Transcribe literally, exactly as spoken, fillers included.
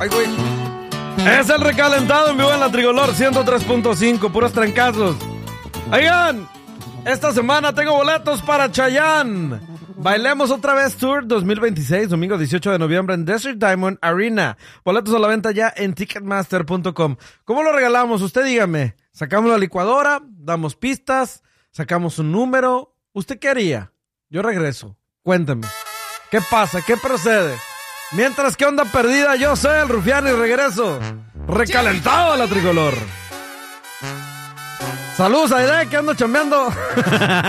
Ay, güey. Es el recalentado en vivo en la Tricolor ciento tres punto cinco, puros trancazos. Oigan, esta semana tengo boletos para Chayanne. Bailemos otra vez Tour dos mil veintiséis, domingo dieciocho de noviembre en Desert Diamond Arena. Boletos a la venta ya en ticketmaster punto com. ¿Cómo lo regalamos? Usted dígame. Sacamos la licuadora, damos pistas, sacamos un número. ¿Usted qué haría? Yo regreso. Cuéntame. ¿Qué pasa? ¿Qué procede? Mientras que onda perdida, yo soy el Rufián y regreso. Recalentado a la Tricolor. Saludos, Aide, que ando chambeando.